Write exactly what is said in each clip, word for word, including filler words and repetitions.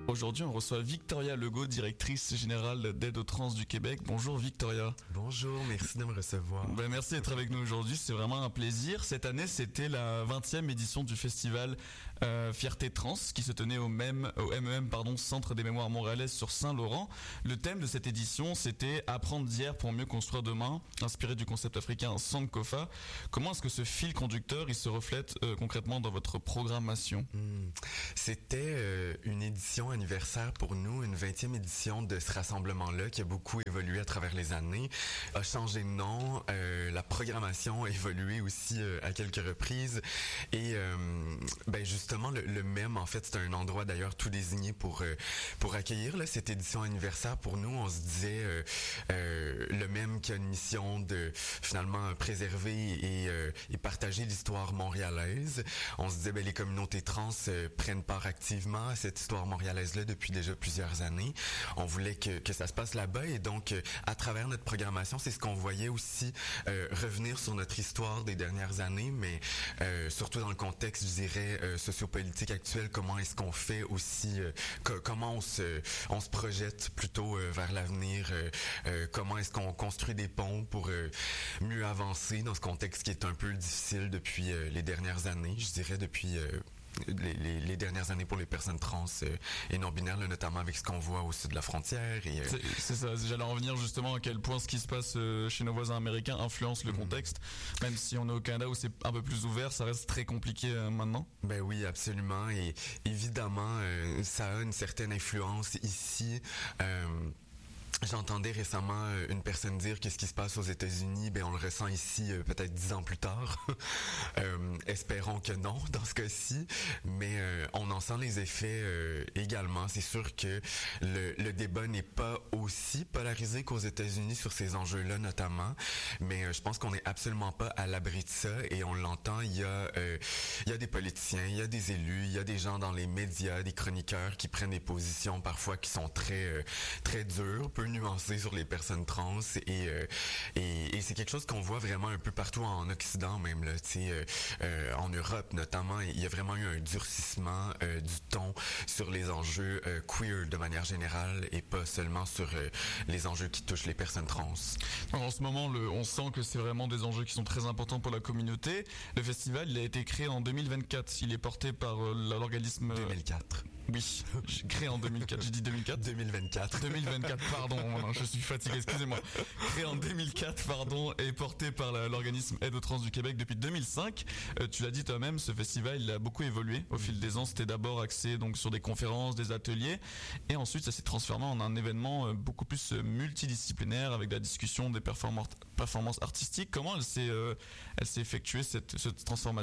Aujourd'hui, on reçoit Victoria Legault, directrice générale d'Aide aux Trans du Québec. Bonjour Victoria. Bonjour, merci de me recevoir. Ben, merci d'être avec nous aujourd'hui, c'est vraiment un plaisir. Cette année, c'était la vingtième édition du festival euh, Fierté Trans qui se tenait au, même, au M E M, pardon, Centre des Mémoires Montréalaises sur Saint-Laurent. Le thème de cette édition, c'était « Apprendre d'hier pour mieux construire demain », inspiré du concept africain Sankofa. Comment est-ce que ce fil conducteur, il se reflète euh, concrètement dans votre programmation? Mmh. C'était euh, une édition anniversaire pour nous, une vingtième édition de ce rassemblement-là qui a beaucoup évolué à travers les années, a changé de nom, euh, la programmation a évolué aussi euh, à quelques reprises et euh, ben justement le, le M E M, en fait, c'est un endroit d'ailleurs tout désigné pour euh, pour accueillir là, cette édition anniversaire. Pour nous, on se disait euh, euh, le M E M qui a une mission de finalement préserver et, euh, et partager l'histoire montréalaise. On se disait ben les communautés trans euh, prennent part activement à cette histoire montréalaise là depuis déjà plusieurs années. On voulait que, que ça se passe là-bas et donc euh, à travers notre programmation, c'est ce qu'on voyait aussi euh, revenir sur notre histoire des dernières années, mais euh, surtout dans le contexte, je dirais, euh, sociopolitique actuel, comment est-ce qu'on fait aussi, euh, co- comment on se, on se projette plutôt euh, vers l'avenir, euh, euh, comment est-ce qu'on construit des ponts pour euh, mieux avancer dans ce contexte qui est un peu difficile depuis euh, les dernières années, je dirais depuis... Euh, Les, les, les dernières années pour les personnes trans euh, et non-binaires, là, notamment avec ce qu'on voit au sud de la frontière. Et, euh... c'est, c'est ça, j'allais en venir justement à quel point ce qui se passe euh, chez nos voisins américains influence le mmh. contexte. Même si on est au Canada où c'est un peu plus ouvert, ça reste très compliqué euh, maintenant. Ben oui, absolument. Et évidemment, euh, ça a une certaine influence ici. Euh, J'entendais récemment une personne dire que ce qui se passe aux États-Unis, ben on le ressent ici euh, peut-être dix ans plus tard. euh, espérons que non dans ce cas-ci, mais euh, on en sent les effets euh, également. C'est sûr que le, le débat n'est pas aussi polarisé qu'aux États-Unis sur ces enjeux-là notamment, mais euh, je pense qu'on n'est absolument pas à l'abri de ça et on l'entend. Il y a euh, il y a des politiciens, il y a des élus, il y a des gens dans les médias, des chroniqueurs qui prennent des positions parfois qui sont très euh, très dures, peu nuancé sur les personnes trans et euh, et, et c'est quelque chose qu'on voit vraiment un peu partout en Occident même là, tu sais, euh, euh, en Europe notamment, il y a vraiment eu un durcissement euh, du ton sur les enjeux euh, queer de manière générale et pas seulement sur euh, les enjeux qui touchent les personnes trans. En ce moment, le, on sent que c'est vraiment des enjeux qui sont très importants pour la communauté. Le festival, il a été créé en deux mille vingt-quatre. Il est porté par euh, l'organisme... deux mille quatre. Oui, créé en deux mille quatre. J'ai dit deux mille quatre. deux mille vingt-quatre. deux mille vingt-quatre, pardon. Non, je suis fatigué, excusez-moi. Créé en deux mille quatre, pardon, et porté par la, l'organisme Aide aux Trans du Québec depuis deux mille cinq. Euh, tu l'as dit toi-même, ce festival, il a beaucoup évolué au fil des ans. C'était d'abord axé donc sur des conférences, des ateliers, et ensuite ça s'est transformé en un événement beaucoup plus multidisciplinaire avec de la discussion des performances, performances artistiques. Comment elle s'est, euh, elle s'est effectuée cette, cette transformation ?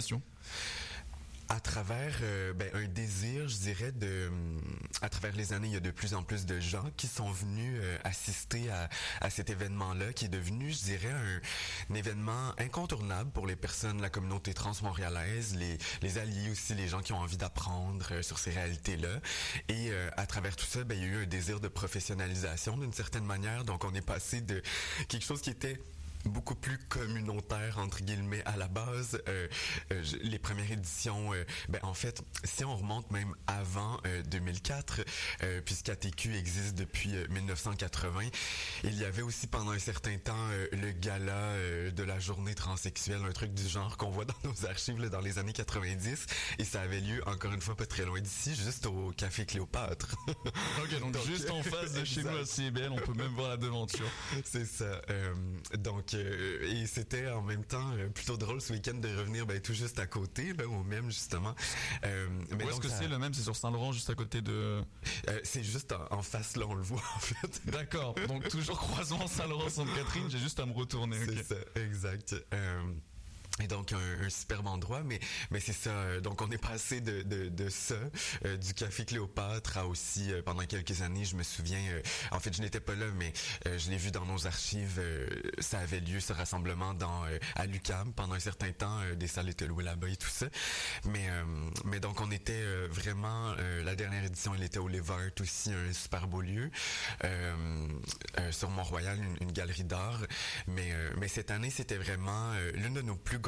À travers euh, ben, un désir, je dirais, de, à travers les années, il y a de plus en plus de gens qui sont venus euh, assister à, à cet événement-là, qui est devenu, je dirais, un, un événement incontournable pour les personnes, la communauté trans montréalaise, les, les alliés aussi, les gens qui ont envie d'apprendre euh, sur ces réalités-là. Et euh, à travers tout ça, ben, il y a eu un désir de professionnalisation d'une certaine manière. Donc, on est passé de quelque chose qui était beaucoup plus communautaire entre guillemets à la base. Euh, euh, les premières éditions, euh, ben en fait, si on remonte même avant euh, deux mille quatre, euh, puisqu'A T Q existe depuis euh, mille neuf cent quatre-vingts, il y avait aussi pendant un certain temps euh, le gala euh, de la journée transsexuelle, un truc du genre qu'on voit dans nos archives là, dans les années quatre-vingt-dix, et ça avait lieu encore une fois pas très loin d'ici, juste au Café Cléopâtre. Ok, donc, donc juste en face de chez nous à C I B L, on peut même voir la devanture. C'est ça. Euh, donc Euh, et c'était en même temps euh, plutôt drôle ce week-end de revenir ben, tout juste à côté, ben, au même justement. Euh, mais Où est-ce que ça... c'est le même? C'est sur Saint-Laurent, juste à côté de... Euh, c'est juste en, en face, là, on le voit en fait. D'accord, donc toujours croisement Saint-Laurent-Sainte-Catherine, j'ai juste à me retourner. C'est okay. ça, exact. Euh... Et donc un, un superbe endroit, mais mais c'est ça. Donc on est passé de de, de ça, euh, du Café Cléopâtre à aussi euh, pendant quelques années, je me souviens. Euh, en fait, je n'étais pas là, mais euh, je l'ai vu dans nos archives. Euh, ça avait lieu ce rassemblement dans euh, à l'U Q A M pendant un certain temps. Euh, des salles étaient louées là-bas et tout ça. Mais euh, mais donc on était euh, vraiment. Euh, la dernière édition, elle était au Levert aussi, un super beau lieu euh, euh, sur Mont-Royal, une, une galerie d'art. Mais euh, mais cette année, c'était vraiment euh, l'une de nos plus grosses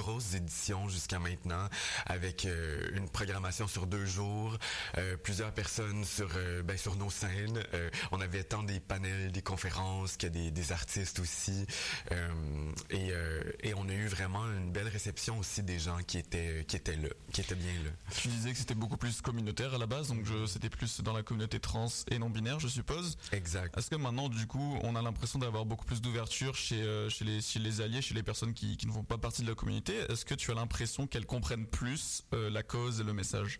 grosses éditions jusqu'à maintenant, avec euh, une programmation sur deux jours, euh, plusieurs personnes sur euh, ben, sur nos scènes. Euh, on avait tant des panels, des conférences que des, des artistes aussi, euh, et, euh, et on a eu vraiment une belle réception aussi des gens qui étaient qui étaient là, qui étaient bien là. Tu disais que c'était beaucoup plus communautaire à la base, donc je, c'était plus dans la communauté trans et non binaire, je suppose. Exact. Est-ce que maintenant, du coup, on a l'impression d'avoir beaucoup plus d'ouverture chez euh, chez les chez les alliés, chez les personnes qui qui ne font pas partie de la communauté? Est-ce que tu as l'impression qu'elles comprennent plus euh, la cause et le message?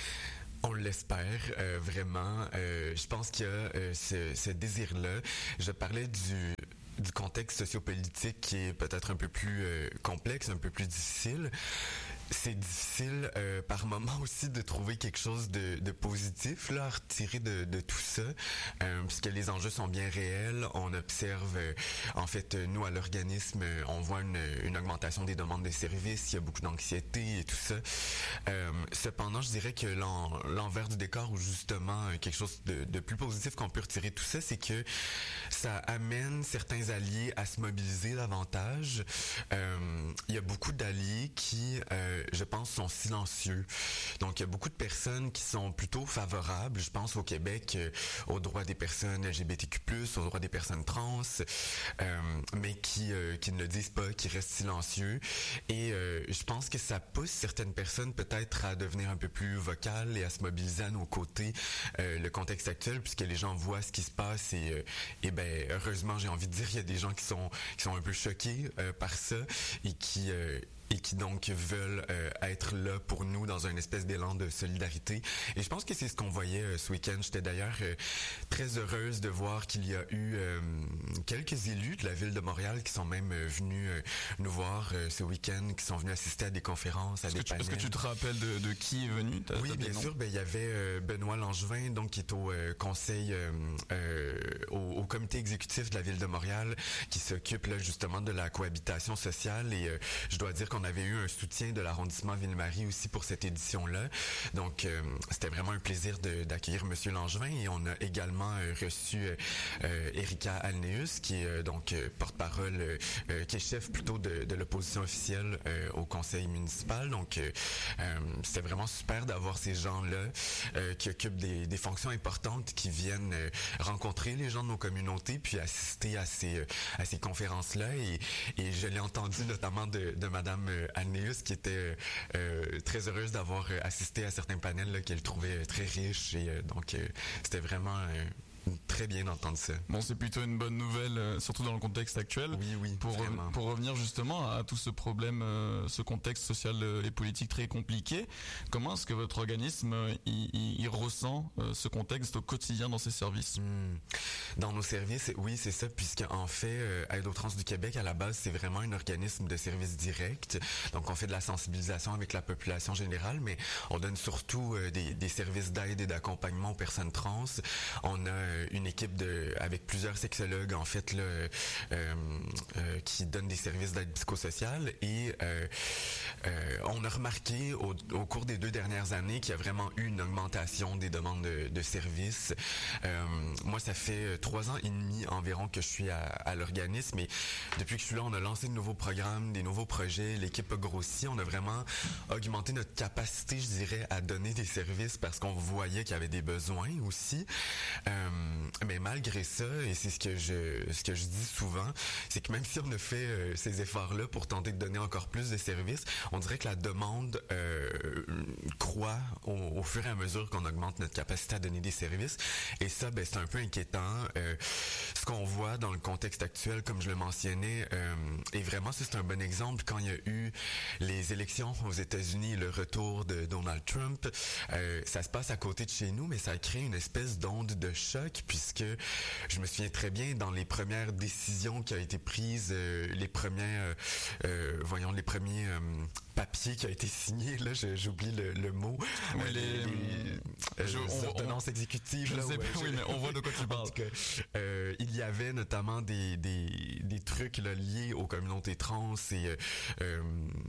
On l'espère euh, vraiment. Euh, je pense qu'il y a euh, ce, ce désir-là. Je parlais du du contexte sociopolitique qui est peut-être un peu plus euh, complexe, un peu plus difficile. C'est difficile euh, par moment aussi de trouver quelque chose de, de positif là, à retirer de, de tout ça, euh, puisque les enjeux sont bien réels. On observe, euh, en fait, nous à l'organisme, euh, on voit une, une augmentation des demandes de services, il y a beaucoup d'anxiété et tout ça. Euh, cependant, je dirais que l'en, l'envers du décor, ou justement euh, quelque chose de, de plus positif qu'on peut retirer de tout ça, c'est que ça amène certains alliés à se mobiliser davantage. Euh, il y a beaucoup d'alliés qui euh, je pense, sont silencieux. Donc, il y a beaucoup de personnes qui sont plutôt favorables, je pense, au Québec, euh, aux droits des personnes L G B T Q plus, aux droits des personnes trans, euh, mais qui, euh, qui ne le disent pas, qui restent silencieux. Et euh, je pense que ça pousse certaines personnes peut-être à devenir un peu plus vocales et à se mobiliser à nos côtés, euh, le contexte actuel, puisque les gens voient ce qui se passe et, euh, et ben, heureusement, j'ai envie de dire, il y a des gens qui sont, qui sont un peu choqués euh, par ça et qui... Euh, et qui donc veulent euh, être là pour nous dans une espèce d'élan de solidarité. Et je pense que c'est ce qu'on voyait euh, ce week-end. J'étais d'ailleurs euh, très heureuse de voir qu'il y a eu euh, quelques élus de la ville de Montréal qui sont même euh, venus euh, nous voir euh, ce week-end, qui sont venus assister à des conférences, à est-ce des que tu, panels. Est-ce que tu te rappelles de, de qui est venu? T'as, oui, t'as bien sûr. Ben, il y avait euh, Benoît Langevin, donc qui est au euh, conseil, euh, euh, au, au comité exécutif de la ville de Montréal, qui s'occupe là justement de la cohabitation sociale. Et euh, je dois dire qu'on avait eu un soutien de l'arrondissement Ville-Marie aussi pour cette édition-là. Donc, euh, c'était vraiment un plaisir de, d'accueillir Monsieur Langevin. Et on a également euh, reçu euh, euh, Erika Alneus, qui est euh, donc euh, porte-parole, euh, qui est chef plutôt de, de l'opposition officielle euh, au conseil municipal. Donc, euh, euh, c'était vraiment super d'avoir ces gens-là euh, qui occupent des, des fonctions importantes, qui viennent euh, rencontrer les gens de nos communautés, puis assister à ces, euh, à ces conférences-là. Et, et je l'ai entendu notamment de, de Madame euh, Alneus, qui était euh, très heureuse d'avoir euh, assisté à certains panels là, qu'elle trouvait euh, très riches. Et euh, donc, euh, c'était vraiment... Euh, très bien d'entendre ça. Bon, c'est plutôt une bonne nouvelle, euh, surtout dans le contexte actuel. Oui, oui, pour, vraiment. Pour revenir justement à tout ce problème, euh, ce contexte social euh, et politique très compliqué, comment est-ce que votre organisme euh, il, il, il ressent euh, ce contexte au quotidien dans ses services? Mmh. Dans nos services, oui, c'est ça, puisque en fait, euh, Aide aux trans du Québec, à la base, c'est vraiment un organisme de service direct. Donc, on fait de la sensibilisation avec la population générale, mais on donne surtout euh, des, des services d'aide et d'accompagnement aux personnes trans. On a euh, une équipe de avec plusieurs sexologues en fait là, euh, euh, qui donnent des services d'aide psychosociale et euh, euh, on a remarqué au, au cours des deux dernières années qu'il y a vraiment eu une augmentation des demandes de, de services. Euh, moi, ça fait trois ans et demi environ que je suis à, à l'organisme et depuis que je suis là, on a lancé de nouveaux programmes, des nouveaux projets. L'équipe a grossi. On a vraiment augmenté notre capacité, je dirais, à donner des services parce qu'on voyait qu'il y avait des besoins aussi. Euh, mais malgré ça, et c'est ce que je ce que je dis souvent, c'est que même si on a fait euh, ces efforts-là pour tenter de donner encore plus de services, on dirait que la demande euh, croît au, au fur et à mesure qu'on augmente notre capacité à donner des services. Et ça, ben, c'est un peu inquiétant. Euh, ce qu'on voit dans le contexte actuel, comme je le mentionnais, euh, et vraiment, ça, c'est un bon exemple. Quand il y a eu les élections aux États-Unis, le retour de Donald Trump, euh, ça se passe à côté de chez nous, mais ça a créé une espèce d'onde de choc, puisque je me souviens très bien dans les premières décisions qui ont été prises, euh, les premiers, euh, euh, voyons, les premiers euh, papiers qui ont été signés, là, je, j'oublie le, le mot, oui, euh, les, les, les je, euh, on, ordonnances on, exécutives. Je là, sais ouais, pas, je, oui, mais on voit de quoi tu parles. En tout cas, euh, il y avait notamment des, des, des trucs là, liés aux communautés trans et euh,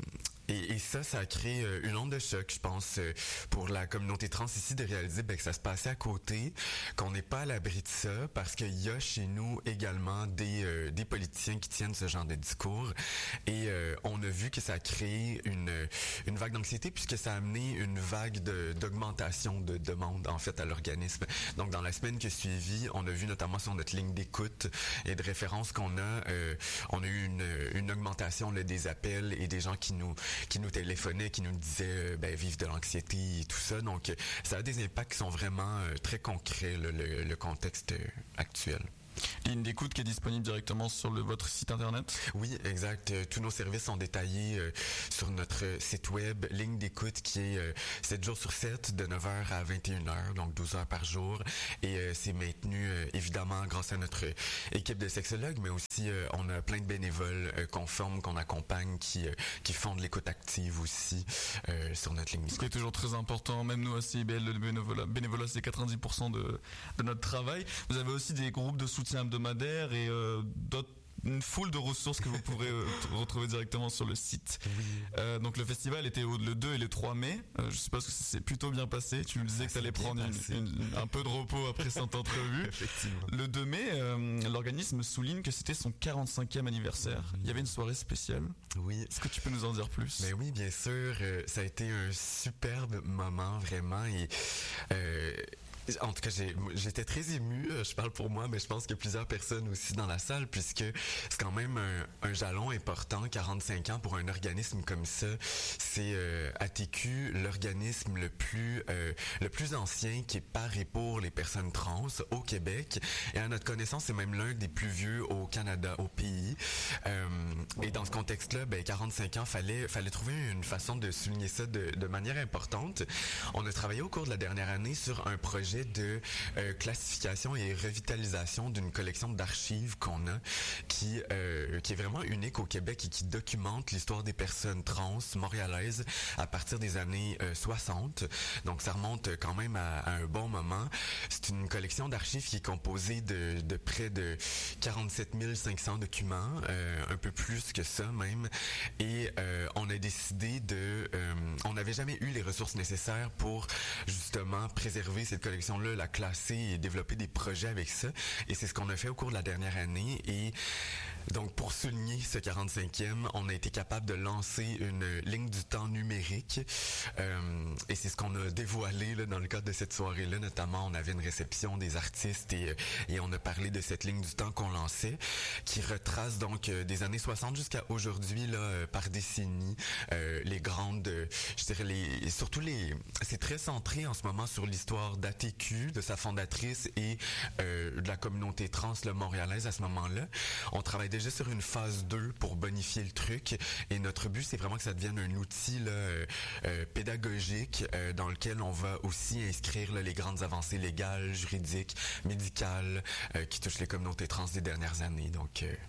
Et, et ça, ça a créé euh, une onde de choc, je pense, euh, pour la communauté trans ici, de réaliser ben, que ça se passait à côté, qu'on n'est pas à l'abri de ça, parce qu'il y a chez nous également des, euh, des politiciens qui tiennent ce genre de discours. Et euh, on a vu que ça a créé une, une vague d'anxiété, puisque ça a amené une vague de, d'augmentation de demande, en fait, à l'organisme. Donc, dans la semaine qui a suivi, on a vu notamment sur notre ligne d'écoute et de référence qu'on a, euh, on a eu une, une augmentation là, des appels et des gens qui nous qui nous téléphonaient, qui nous disaient euh, ben, vivre de l'anxiété et tout ça. Donc, euh, ça a des impacts qui sont vraiment euh, très concrets, là, le, le contexte euh, actuel. Ligne d'écoute qui est disponible directement sur le, votre site internet. Oui, exact. Euh, tous nos services sont détaillés euh, sur notre site web. Ligne d'écoute qui est euh, sept jours sur sept, de neuf heures à vingt et une heures, donc douze heures par jour. Et euh, c'est maintenu euh, évidemment grâce à notre équipe de sexologues, mais aussi euh, on a plein de bénévoles euh, qu'on forme, qu'on accompagne, qui, euh, qui font de l'écoute active aussi euh, sur notre ligne d'écoute. Ce qui est toujours très important, même nous à C I B L, le bénévolat, bénévolat c'est quatre-vingt-dix pour cent de, de notre travail. Vous avez aussi des groupes de soutien hebdomadaire et euh, d'autres, une foule de ressources que vous pourrez euh, retrouver directement sur le site. Oui. Euh, donc le festival était au, le deux et le trois mai. Euh, je suppose que ça s'est plutôt bien passé. Tu me disais ça que tu allais prendre une, une, un peu de repos après cette entrevue. Effectivement. Le deux mai, euh, l'organisme souligne que c'était son quarante-cinquième anniversaire. Mmh. Il y avait une soirée spéciale. Oui. Est-ce que tu peux nous en dire plus? Ben oui, bien sûr. Euh, ça a été un superbe moment, vraiment. Et euh, en tout cas, j'ai, j'étais très ému. Je parle pour moi, mais je pense qu'il y a plusieurs personnes aussi dans la salle, puisque c'est quand même un, un jalon important, quarante-cinq ans pour un organisme comme ça. C'est euh, A T Q, l'organisme le plus euh, le plus ancien qui est par et pour les personnes trans au Québec. Et à notre connaissance, c'est même l'un des plus vieux au Canada, au pays. Euh, et dans ce contexte-là, ben quarante-cinq ans, fallait fallait trouver une façon de souligner ça de, de manière importante. On a travaillé au cours de la dernière année sur un projet de euh, classification et revitalisation d'une collection d'archives qu'on a qui euh, qui est vraiment unique au Québec et qui documente l'histoire des personnes trans montréalaises à partir des années euh, soixante. Donc ça remonte quand même à, à un bon moment. C'est une collection d'archives qui est composée de, de près de quarante-sept mille cinq cents documents, euh, un peu plus que ça même. Et euh, on a décidé de... Euh, on n'avait jamais eu les ressources nécessaires pour justement préserver cette collection là, la classer et développer des projets avec ça. Et c'est ce qu'on a fait au cours de la dernière année. Et donc, pour souligner ce quarante-cinquième, on a été capable de lancer une ligne du temps numérique. Euh, et c'est ce qu'on a dévoilé là, dans le cadre de cette soirée-là. Notamment, on avait une réception des artistes et, et on a parlé de cette ligne du temps qu'on lançait, qui retrace donc euh, des années soixante jusqu'à aujourd'hui, là, euh, par décennie, euh, les grandes, euh, je dirais, les, surtout les... C'est très centré en ce moment sur l'histoire d'A T Q, de sa fondatrice et euh, de la communauté trans là, montréalaise à ce moment-là. On travaille déjà sur une phase deux pour bonifier le truc et notre but, c'est vraiment que ça devienne un outil là, euh, euh, pédagogique euh, dans lequel on va aussi inscrire là, les grandes avancées légales, juridiques, médicales euh, qui touchent les communautés trans des dernières années. Donc... Euh,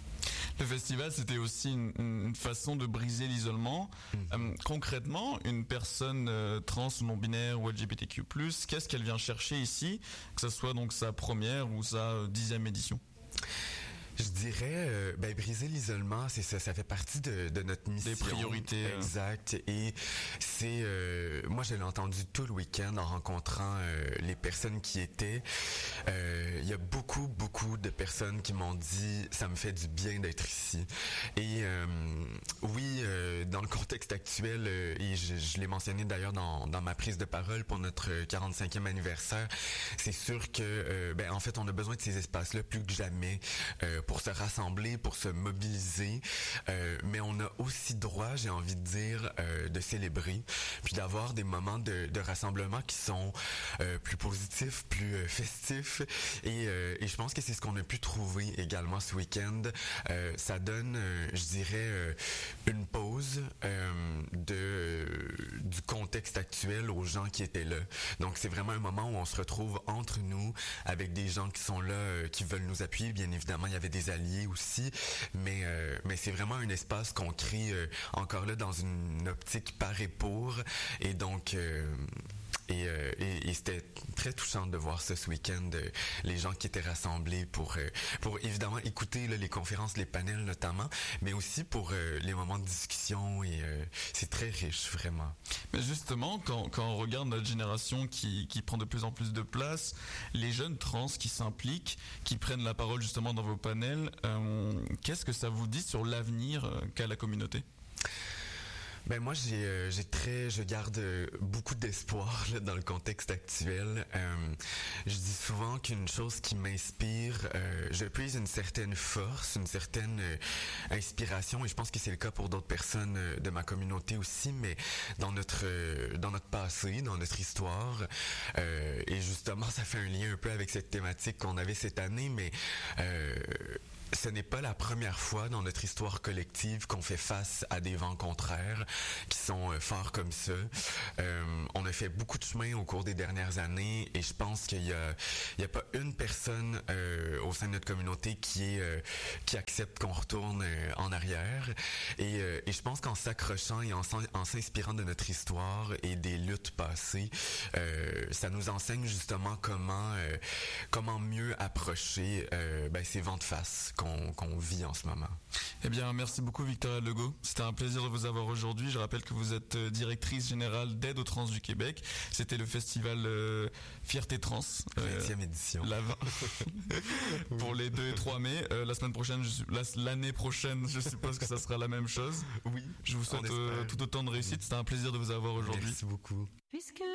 Le festival, c'était aussi une, une façon de briser l'isolement. Mmh. Euh, concrètement, une personne euh, trans ou non-binaire ou L G B T Q plus, qu'est-ce qu'elle vient chercher ici, que ce soit donc sa première ou sa euh, dixième édition? Je dirais, euh, ben, briser l'isolement, c'est ça, ça fait partie de, de notre mission. Des priorités. Exact. Et c'est, euh, moi, je l'ai entendu tout le week-end en rencontrant euh, les personnes qui étaient. Euh, il y a beaucoup, beaucoup de personnes qui m'ont dit, ça me fait du bien d'être ici. Et euh, oui, euh, dans le contexte actuel, euh, et je, je l'ai mentionné d'ailleurs dans, dans ma prise de parole pour notre quarante-cinquième anniversaire, c'est sûr que, euh, ben, en fait, on a besoin de ces espaces-là plus que jamais. Euh, pour se rassembler, pour se mobiliser, euh, mais on a aussi droit, j'ai envie de dire, euh, de célébrer, puis d'avoir des moments de, de rassemblement qui sont euh, plus positifs, plus euh, festifs, et, euh, et je pense que c'est ce qu'on a pu trouver également ce week-end. Euh, ça donne, euh, je dirais, euh, une pause euh, de, euh, du contexte actuel aux gens qui étaient là. Donc c'est vraiment un moment où on se retrouve entre nous, avec des gens qui sont là, euh, qui veulent nous appuyer, bien évidemment, il y avait des alliés aussi, mais euh, mais c'est vraiment un espace qu'on crée euh, encore là dans une optique par et pour, et donc euh, Et, euh, et, et c'était très touchant de voir ça ce week-end, euh, les gens qui étaient rassemblés pour, euh, pour évidemment écouter là, les conférences, les panels notamment, mais aussi pour euh, les moments de discussion. Et euh, c'est très riche, vraiment. Mais justement, quand, quand on regarde notre génération qui, qui prend de plus en plus de place, les jeunes trans qui s'impliquent, qui prennent la parole justement dans vos panels, euh, qu'est-ce que ça vous dit sur l'avenir euh, qu'a la communauté? Ben moi j'ai euh, j'ai très je garde euh, beaucoup d'espoir là, dans le contexte actuel. Euh, je dis souvent qu'une chose qui m'inspire, euh, je puise une certaine force, une certaine euh, inspiration, et je pense que c'est le cas pour d'autres personnes euh, de ma communauté aussi, mais dans notre euh, dans notre passé, dans notre histoire, euh, et justement ça fait un lien un peu avec cette thématique qu'on avait cette année, mais euh, ce n'est pas la première fois dans notre histoire collective qu'on fait face à des vents contraires qui sont euh, forts comme ça. Euh, on a fait beaucoup de chemin au cours des dernières années et je pense qu'il y a, il y a pas une personne euh, au sein de notre communauté qui est euh, qui accepte qu'on retourne euh, en arrière. Et, euh, et je pense qu'en s'accrochant et en, en s'inspirant de notre histoire et des luttes passées, euh, ça nous enseigne justement comment euh, comment mieux approcher euh, ben, ces vents de face qu'on, qu'on vit en ce moment. Eh bien, merci beaucoup Victoria Legault. C'était un plaisir de vous avoir aujourd'hui. Je rappelle que vous êtes directrice générale d'Aide aux Trans du Québec. C'était le festival euh, Fierté Trans. Euh, vingtième édition. La vingt pour les deux et trois mai. Euh, la semaine prochaine, je, la, l'année prochaine, je suppose que ça sera la même chose. Oui. Je vous souhaite euh, tout autant de réussite. C'était un plaisir de vous avoir aujourd'hui. Merci beaucoup. Puisque